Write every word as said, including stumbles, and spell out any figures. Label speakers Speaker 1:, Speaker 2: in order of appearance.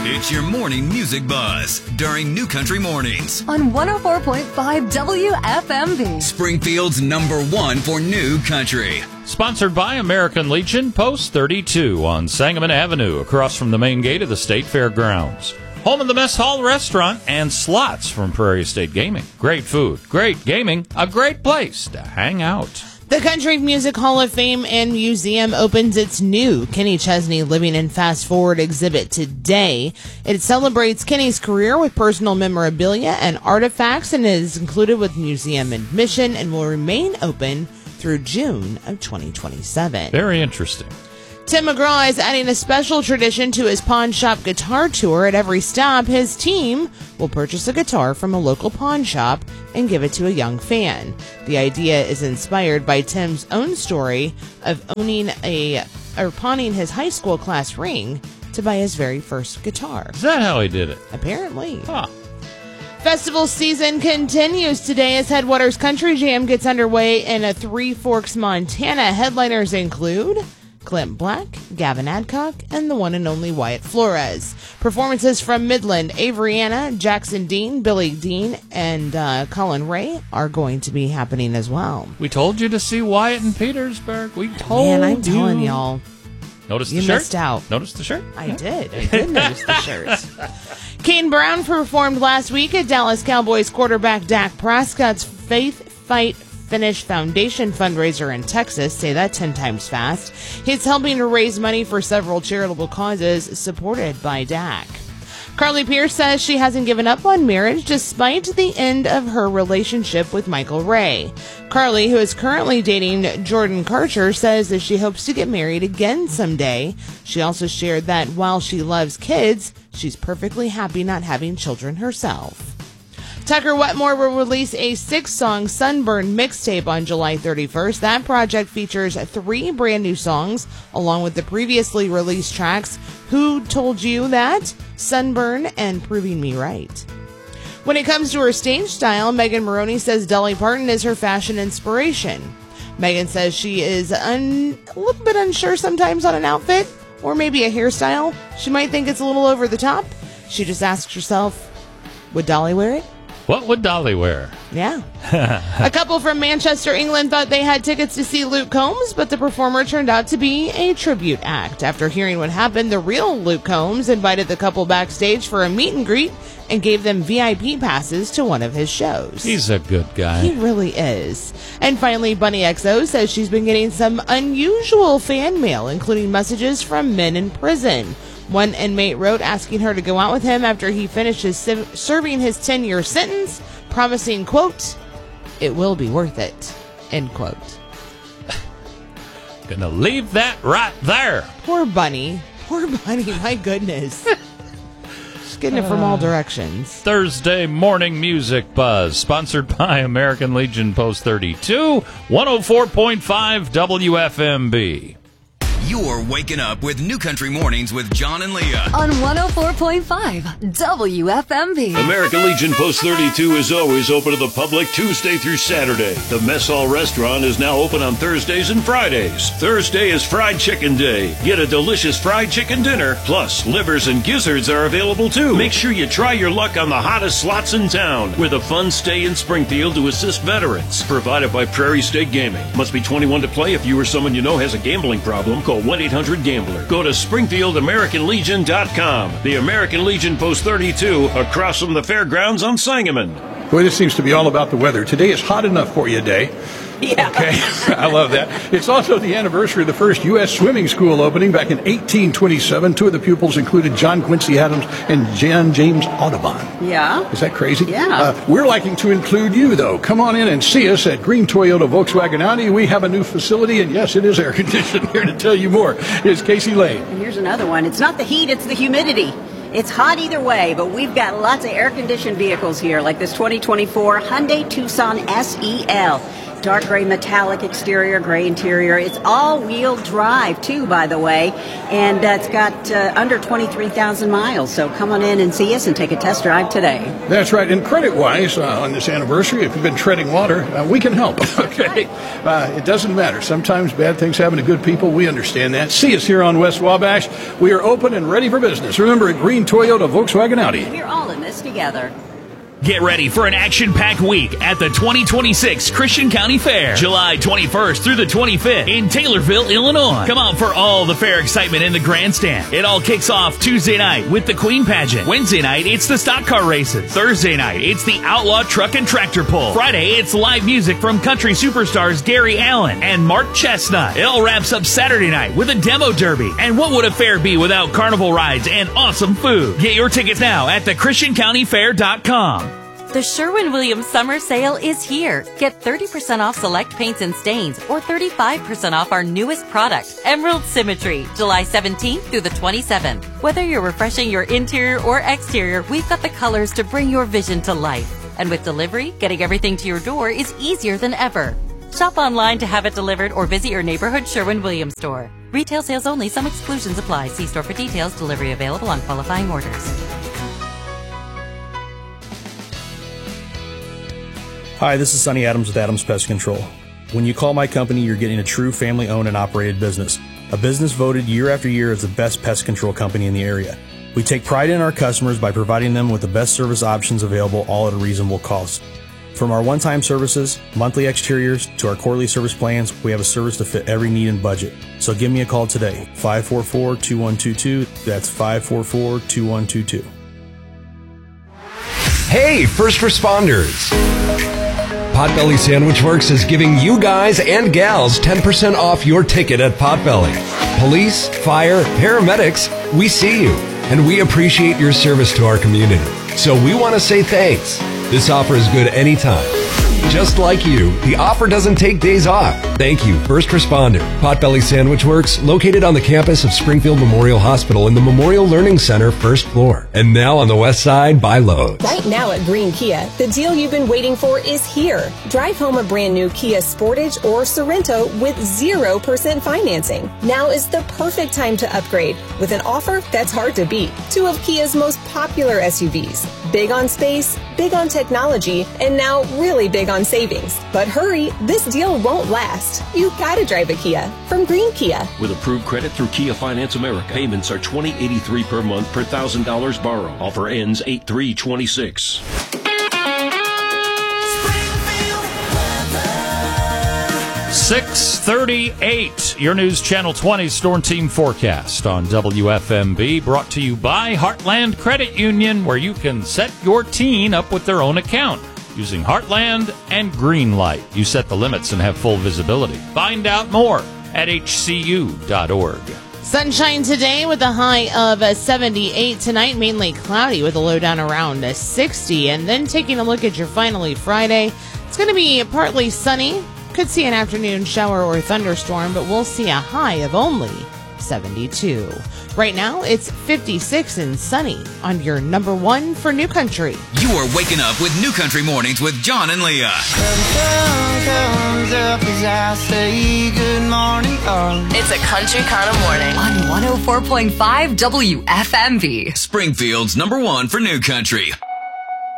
Speaker 1: It's your morning music buzz during New Country Mornings
Speaker 2: on one oh four point five W F M V.
Speaker 1: Springfield's number one for New Country.
Speaker 3: Sponsored by American Legion, Post thirty-two on Sangamon Avenue, across from the main gate of the State Fairgrounds. Home of the Mess Hall Restaurant and slots from Prairie State Gaming. Great food, great gaming, a great place to hang out.
Speaker 4: The Country Music Hall of Fame and Museum opens its new Kenny Chesney Living in Fast Forward exhibit today. It celebrates Kenny's career with personal memorabilia and artifacts and is included with museum admission and will remain open through June of twenty twenty-seven.
Speaker 3: Very interesting.
Speaker 4: Tim McGraw is adding a special tradition to his pawn shop guitar tour. At every stop, his team will purchase a guitar from a local pawn shop and give it to a young fan. The idea is inspired by Tim's own story of owning a or pawning his high school class ring to buy his very first guitar.
Speaker 3: Is that how he did it?
Speaker 4: Apparently.
Speaker 3: Huh.
Speaker 4: Festival season continues today as Headwaters Country Jam gets underway in a Three Forks, Montana. Headliners include Clint Black, Gavin Adcock, and the one and only Wyatt Flores. Performances from Midland, Averiana, Jackson Dean, Billy Dean, and uh, Colin Ray are going to be happening as well.
Speaker 3: We told you to see Wyatt in Petersburg. We told
Speaker 4: Man, I'm
Speaker 3: you.
Speaker 4: telling y'all.
Speaker 3: Notice the
Speaker 4: you
Speaker 3: shirt?
Speaker 4: missed out.
Speaker 3: Notice the shirt?
Speaker 4: I did. I did notice the shirt. Kane Brown performed last week at Dallas Cowboys quarterback Dak Prescott's Faith Fight Finish Foundation fundraiser in Texas. Say that ten times fast. He's helping to raise money for several charitable causes supported by Dak. Carly Pierce says she hasn't given up on marriage despite the end of her relationship with Michael Ray. Carly, who is currently dating Jordan Karcher, says that she hopes to get married again someday. She also shared that while she loves kids, she's perfectly happy not having children herself. Tucker Wetmore will release a six-song Sunburn mixtape on July thirty-first. That project features three brand new songs, along with the previously released tracks Who Told You That, Sunburn, and Proving Me Right. When it comes to her stage style, Megan Maroney says Dolly Parton is her fashion inspiration. Megan says she is un- a little bit unsure sometimes on an outfit, or maybe a hairstyle. She might think it's a little over the top. She just asks herself, would Dolly wear it?
Speaker 3: What would Dolly wear?
Speaker 4: Yeah. A couple from Manchester, England thought they had tickets to see Luke Combs, but the performer turned out to be a tribute act. After hearing what happened, the real Luke Combs invited the couple backstage for a meet and greet and gave them V I P passes to one of his shows.
Speaker 3: He's a good guy.
Speaker 4: He really is. And finally, Bunny X O says she's been getting some unusual fan mail, including messages from men in prison. One inmate wrote asking her to go out with him after he finishes serving his ten-year sentence, promising, quote, it will be worth it, end quote.
Speaker 3: Gonna leave that right there.
Speaker 4: Poor Bunny. Poor Bunny, my goodness. Just getting it from all directions.
Speaker 3: Thursday morning music buzz, sponsored by American Legion Post thirty-two, one oh four point five W F M B.
Speaker 1: You're waking up with New Country Mornings with John and Leah
Speaker 2: on one oh four point five W F M V.
Speaker 5: American Legion Post thirty-two is always open to the public Tuesday through Saturday. The Mess Hall Restaurant is now open on Thursdays and Fridays. Thursday is Fried Chicken Day. Get a delicious fried chicken dinner, plus livers and gizzards are available too. Make sure you try your luck on the hottest slots in town with a fun stay in Springfield to assist veterans. Provided by Prairie State Gaming. Must be twenty-one to play. If you or someone you know has a gambling problem, call one eight hundred gambler. Go to Springfield American Legion dot com. The American Legion Post thirty-two across from the fairgrounds on Sangamon.
Speaker 6: Boy, this seems to be all about the weather. Today is hot enough for you day.
Speaker 7: Yeah.
Speaker 6: Okay, I love that. It's also the anniversary of the first U S swimming school opening back in eighteen twenty-seven. Two of the pupils included John Quincy Adams and John James Audubon.
Speaker 7: Yeah.
Speaker 6: Is that crazy?
Speaker 7: Yeah.
Speaker 6: Uh, we're liking to include you, though. Come on in and see us at Green Toyota Volkswagen Audi. We have a new facility, and yes, it is air conditioned. Here to tell you more is Casey Lane.
Speaker 7: And here's another one. It's not the heat, it's the humidity. It's hot either way, but we've got lots of air-conditioned vehicles here, like this twenty twenty-four Hyundai Tucson S E L. dark gray metallic exterior, gray interior. It's all-wheel drive, too, by the way, and uh, it's got uh, under twenty-three thousand miles. So come on in and see us and take a test drive today.
Speaker 6: That's right. And credit-wise, uh, on this anniversary, if you've been treading water, uh, we can help. Okay, uh, it doesn't matter. Sometimes bad things happen to good people. We understand that. See us here on West Wabash. We are open and ready for business. Remember, at Green Toyota, Volkswagen, Audi.
Speaker 7: We're all in this together.
Speaker 8: Get ready for an action-packed week at the twenty twenty-six Christian County Fair, July twenty-first through the twenty-fifth in Taylorville, Illinois. Come out for all the fair excitement in the grandstand. It all kicks off Tuesday night with the Queen Pageant. Wednesday night, it's the stock car races. Thursday night, it's the Outlaw Truck and Tractor Pull. Friday, it's live music from country superstars Gary Allen and Mark Chestnut. It all wraps up Saturday night with a demo derby. And what would a fair be without carnival rides and awesome food? Get your tickets now at the christian county fair dot com.
Speaker 9: The Sherwin-Williams Summer Sale is here. Get thirty percent off select paints and stains or thirty-five percent off our newest product, Emerald Symmetry, July seventeenth through the twenty-seventh. Whether you're refreshing your interior or exterior, we've got the colors to bring your vision to life. And with delivery, getting everything to your door is easier than ever. Shop online to have it delivered or visit your neighborhood Sherwin-Williams store. Retail sales only. Some exclusions apply. See store for details. Delivery available on qualifying orders.
Speaker 10: Hi, this is Sonny Adams with Adams Pest Control. When you call my company, you're getting a true family-owned and operated business. A business voted year after year as the best pest control company in the area. We take pride in our customers by providing them with the best service options available, all at a reasonable cost. From our one-time services, monthly exteriors, to our quarterly service plans, we have a service to fit every need and budget. So give me a call today, five four four, two one two two. That's five four four, two one two two.
Speaker 11: Hey, first responders! Potbelly Sandwich Works is giving you guys and gals ten percent off your ticket at Potbelly. Police, fire, paramedics, we see you, and we appreciate your service to our community. So we want to say thanks. This offer is good anytime. Just like you, the offer doesn't take days off. Thank you, first responder. Potbelly Sandwich Works, located on the campus of Springfield Memorial Hospital in the Memorial Learning Center, first floor. And now on the west side by Lowe's.
Speaker 12: Right now at Green Kia, the deal you've been waiting for is here. Drive home a brand new Kia Sportage or Sorrento with zero percent financing. Now is the perfect time to upgrade with an offer that's hard to beat. Two of Kia's most popular S U Vs. Big on space, big on technology, and now really big on savings. But hurry, this deal won't last. You gotta drive a Kia from Green Kia.
Speaker 5: With approved credit through Kia Finance America, payments are twenty eighty-three per month per one thousand dollars borrow. Offer ends eight three twenty-six.
Speaker 3: six thirty-eight, your News Channel twenty Storm Team Forecast on W F M B, brought to you by Heartland Credit Union, where you can set your teen up with their own account using Heartland and Greenlight. You set the limits and have full visibility. Find out more at H C U dot org.
Speaker 4: Sunshine today with a high of seventy-eight. Tonight, mainly cloudy with a low down around sixty. And then taking a look at your finally Friday, it's going to be partly sunny. Could see an afternoon shower or thunderstorm, but we'll see a high of only seventy-two. Right now, it's fifty-six and sunny on your number one for New Country.
Speaker 1: You are waking up with New Country Mornings with John and Leah.
Speaker 2: It's a country kind of morning on one oh four point five W F M V.
Speaker 1: Springfield's number one for New Country.